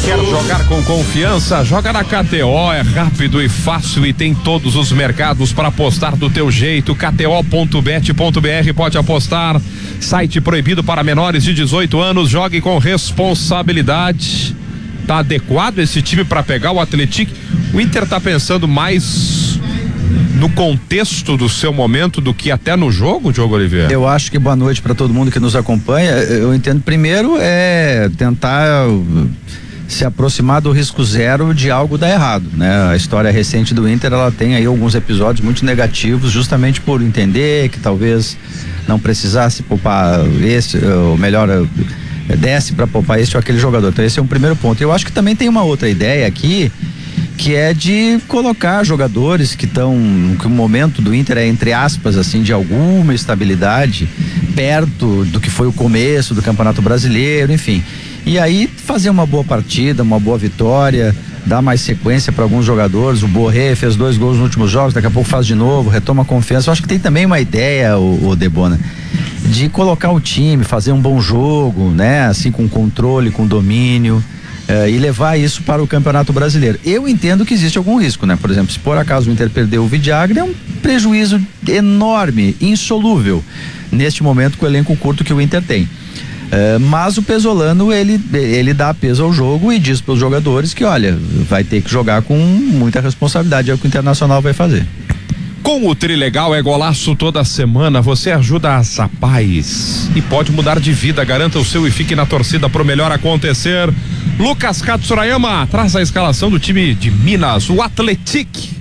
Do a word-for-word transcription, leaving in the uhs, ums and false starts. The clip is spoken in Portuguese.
Quer jogar com confiança? Joga na K T O, é rápido e fácil e tem todos os mercados para apostar do teu jeito. K T O ponto bet ponto B R, pode apostar. Site proibido para menores de dezoito anos. Jogue com responsabilidade. Tá adequado esse time para pegar o Atlético? O Inter tá pensando mais no contexto do seu momento do que até no jogo, Diogo Oliveira? Eu acho que boa noite para todo mundo que nos acompanha. Eu entendo, primeiro é tentar se aproximar do risco zero de algo dar errado, né? A história recente do Inter, ela tem aí alguns episódios muito negativos, justamente por entender que talvez não precisasse poupar esse, ou melhor, desce para poupar este ou aquele jogador. Então esse é um primeiro ponto. Eu acho que também tem uma outra ideia aqui, que é de colocar jogadores que estão, que o momento do Inter é, entre aspas, assim, de alguma estabilidade, perto do que foi o começo do Campeonato Brasileiro, enfim. E aí fazer uma boa partida, uma boa vitória, dar mais sequência para alguns jogadores. O Borré fez dois gols nos últimos jogos, daqui a pouco faz de novo, retoma a confiança. Eu acho que tem também uma ideia, o, o Debona, de colocar o time, fazer um bom jogo, né? Assim, com controle, com domínio. Uh, e levar isso para o Campeonato Brasileiro. Eu entendo que existe algum risco, né? Por exemplo, se por acaso o Inter perder o Vidiagra, é um prejuízo enorme, insolúvel, neste momento com o elenco curto que o Inter tem. Uh, mas o Pesolano, ele, ele dá peso ao jogo e diz para os jogadores que, olha, vai ter que jogar com muita responsabilidade, é o que o Internacional vai fazer. Com o Trilegal é golaço toda semana, você ajuda a Sapaz e pode mudar de vida. Garanta o seu e fique na torcida pro melhor acontecer. Lucas Katsurayama traz a escalação do time de Minas, o Atlético.